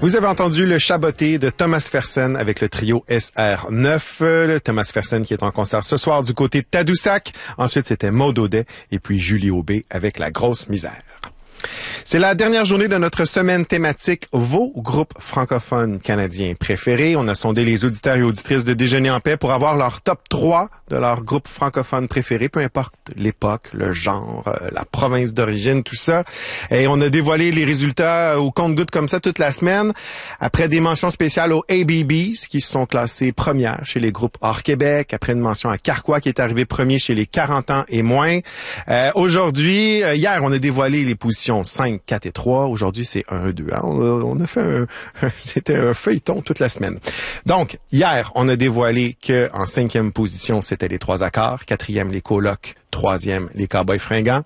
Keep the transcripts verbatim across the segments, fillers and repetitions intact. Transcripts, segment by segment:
Vous avez entendu le Chaboté de Thomas Fersen avec le trio S R neuf. Le Thomas Fersen qui est en concert ce soir du côté de Tadoussac. Ensuite, c'était Maud Audet et puis Julie Aubé avec La Grosse Misère. C'est la dernière journée de notre semaine thématique Vos groupes francophones canadiens préférés. On a sondé les auditeurs et auditrices de Déjeuner en paix pour avoir leur top trois de leurs groupes francophones préférés, peu importe l'époque, le genre, euh, la province d'origine, tout ça. Et on a dévoilé les résultats au compte-gouttes comme ça toute la semaine. Après des mentions spéciales aux A B Bs qui se sont classés premières chez les groupes hors Québec. Après une mention à Carquois qui est arrivé premier chez les quarante ans et moins. Euh, aujourd'hui, euh, hier, on a dévoilé les positions cinq, quatre et trois. Aujourd'hui, c'est un, deux. Hein? On a fait un, c'était un feuilleton toute la semaine. Donc, hier, on a dévoilé que en cinquième position, c'était les Trois Accords. Quatrième, les Colocs. Troisième, les Cowboys Fringants.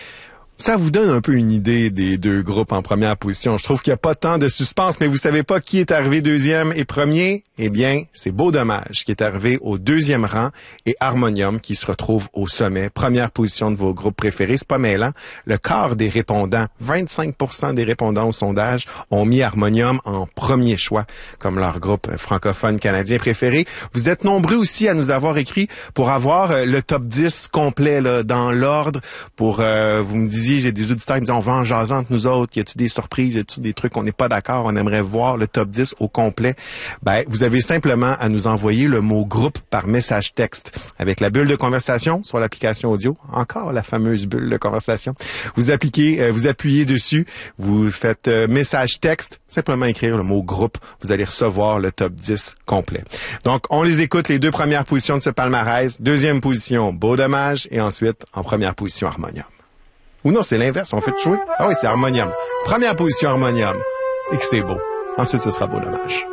Ça vous donne un peu une idée des deux groupes en première position. Je trouve qu'il n'y a pas tant de suspense, mais vous savez pas qui est arrivé deuxième et premier? Eh bien, c'est Beau Dommage qui est arrivé au deuxième rang et Harmonium qui se retrouve au sommet. Première position de vos groupes préférés. C'est pas mêlant. Le quart des répondants, vingt-cinq pour cent des répondants au sondage ont mis Harmonium en premier choix comme leur groupe francophone canadien préféré. Vous êtes nombreux aussi à nous avoir écrit pour avoir le top dix complet là, dans l'ordre. Pour euh, vous me disiez, j'ai des auditeurs qui me disent on va en jaser entre nous autres, y a-tu des surprises, y a-tu des trucs on n'est pas d'accord, on aimerait voir le top dix au complet. Ben, vous avez simplement à nous envoyer le mot groupe par message texte avec la bulle de conversation sur l'application audio, encore la fameuse bulle de conversation. Vous appliquez, euh, vous appuyez dessus, vous faites euh, message texte, simplement écrire le mot groupe, vous allez recevoir le top dix complet. Donc, on les écoute, les deux premières positions de ce palmarès. Deuxième position, Beau Dommage, et ensuite, en première position, Harmonium. Ou non, c'est l'inverse, on fait jouer. Ah oui, c'est Harmonium. Première position, Harmonium. Et que c'est beau. Ensuite, ce sera Beau Dommage.